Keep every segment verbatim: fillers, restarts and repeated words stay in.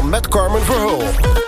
Amsterdam met Carmen Verheul.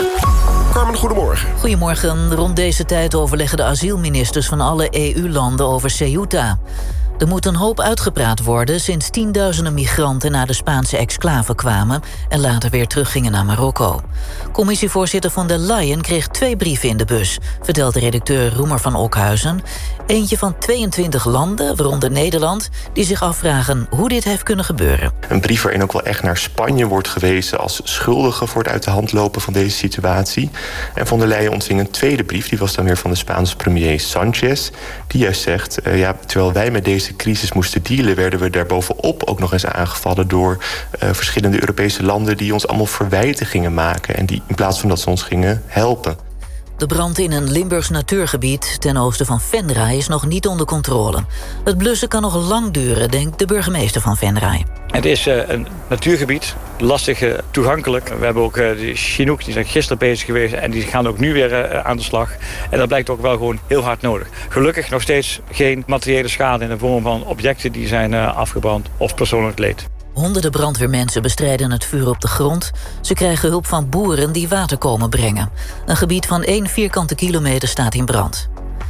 Carmen, goedemorgen. Goedemorgen. Rond deze tijd overleggen de asielministers van alle E U-landen over Ceuta. Er moet een hoop uitgepraat worden sinds tienduizenden migranten naar de Spaanse exclave kwamen en later weer teruggingen naar Marokko. Commissievoorzitter von der Leyen kreeg twee brieven in de bus, vertelt de redacteur Roemer van Okhuizen. Eentje van tweeëntwintig landen, waaronder Nederland, die zich afvragen hoe dit heeft kunnen gebeuren. Een brief waarin ook wel echt naar Spanje wordt gewezen als schuldige voor het uit de hand lopen van deze situatie. En von der Leyen ontving een tweede brief, die was dan weer van de Spaanse premier Sanchez, die juist zegt, uh, ja, terwijl wij met deze crisis moesten dealen, werden we daarbovenop ook nog eens aangevallen door uh, verschillende Europese landen die ons allemaal verwijten gingen maken en die in plaats van dat ze ons gingen helpen. De brand in een Limburgs natuurgebied ten oosten van Venray is nog niet onder controle. Het blussen kan nog lang duren, denkt de burgemeester van Venray. Het is uh, een natuurgebied, lastig uh, toegankelijk. We hebben ook uh, de Chinook, die zijn gisteren bezig geweest en die gaan ook nu weer uh, aan de slag. En dat blijkt ook wel gewoon heel hard nodig. Gelukkig nog steeds geen materiële schade in de vorm van objecten die zijn uh, afgebrand of persoonlijk leed. Honderden brandweermensen bestrijden het vuur op de grond. Ze krijgen hulp van boeren die water komen brengen. Een gebied van één vierkante kilometer staat in brand.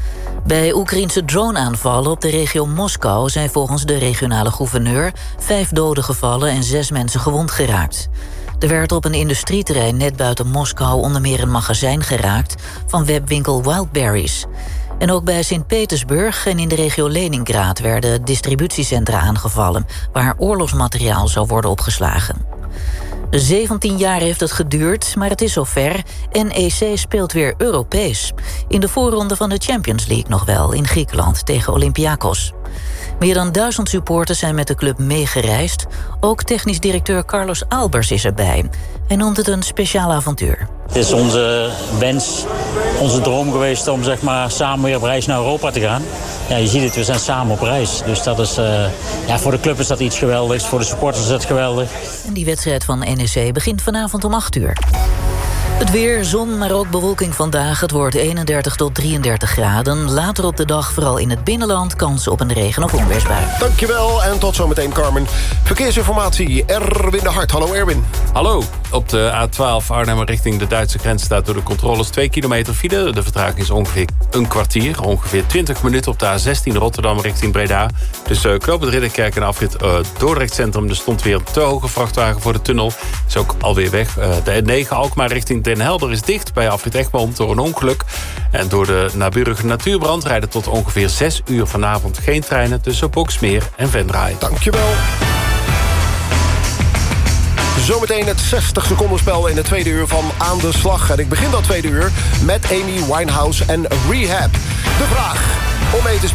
Bij Oekraïnse drone-aanvallen op de regio Moskou zijn volgens de regionale gouverneur vijf doden gevallen en zes mensen gewond geraakt. Er werd op een industrieterrein net buiten Moskou onder meer een magazijn geraakt van webwinkel Wildberries. En ook bij Sint-Petersburg en in de regio Leningrad werden distributiecentra aangevallen, waar oorlogsmateriaal zou worden opgeslagen. zeventien jaar heeft het geduurd, maar het is zover. N E C speelt weer Europees. In de voorronde van de Champions League nog wel, in Griekenland tegen Olympiakos. Meer dan duizend supporters zijn met de club meegereisd. Ook technisch directeur Carlos Albers is erbij. Hij noemt het een speciaal avontuur. Het is onze wens, onze droom geweest om zeg maar, samen weer op reis naar Europa te gaan. Ja, je ziet het, we zijn samen op reis. Dus dat is, uh, ja, voor de club is dat iets geweldigs, voor de supporters is dat geweldig. En die wedstrijd van N E C begint vanavond om acht uur. Het weer, zon, maar ook bewolking vandaag. Het wordt eenendertig tot drieëndertig graden. Later op de dag, vooral in het binnenland, kans op een regen- of onweersbui. Dankjewel en tot zometeen, Carmen. Verkeersinformatie, Erwin de Hart. Hallo, Erwin. Hallo. Op de A twaalf Arnhem richting de Duitse grens staat door de controles twee kilometer file. De vertraging is ongeveer een kwartier. Ongeveer twintig minuten op de A zestien Rotterdam richting Breda. Dus uh, Knoop het Ridderkerk en afrit uh, Dordrecht Centrum. Er stond weer een te hoge vrachtwagen voor de tunnel. Is ook alweer weg. Uh, de N negen Alkmaar richting Den Helder is dicht bij afrit Egmond door een ongeluk. En door de naburige natuurbrand rijden tot ongeveer zes uur vanavond geen treinen tussen Boksmeer en Venray. Dankjewel. Zometeen het zestig seconden spel in het tweede uur van Aan de Slag. En ik begin dat tweede uur met Amy Winehouse en Rehab. De vraag om mee te